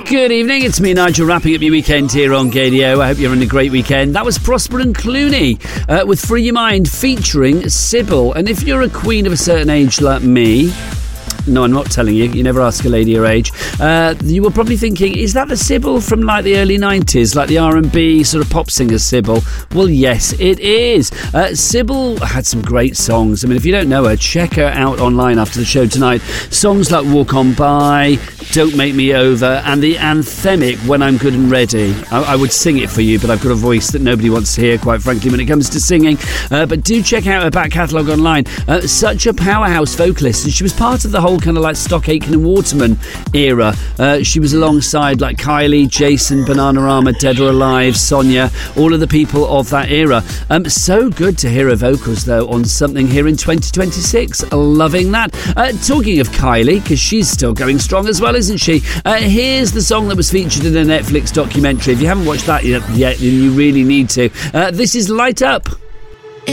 Good evening, it's me, Nigel, wrapping up your weekend here on Gadio. I hope you're having a great weekend. That was Prosper and Clooney with Free Your Mind featuring Sybil. And if you're a queen of a certain age like me... No, I'm not telling you. You never ask a lady her age. You were probably thinking, is that the Sybil from like the early 90s, like the R&B sort of pop singer Sybil? Well, yes, it is. Sybil had some great songs. I mean, if you don't know her, check her out online after the show tonight. Songs like Walk On By, Don't Make Me Over, and the anthemic When I'm Good and Ready. I would sing it for you, but I've got a voice that nobody wants to hear, quite frankly, when it comes to singing. But do check out her back catalogue online. Such a powerhouse vocalist, and she was part of the whole kind of like Stock Aitken and Waterman era. She was alongside like Kylie, Jason, Bananarama, Dead or Alive, Sonia, all of the people of that era. So good to hear her vocals though on something here in 2026. Loving that. Talking of Kylie, because she's still going strong as well, isn't she? Here's the song that was featured in a Netflix documentary. If you haven't watched that yet, you really need to. This is Light Up.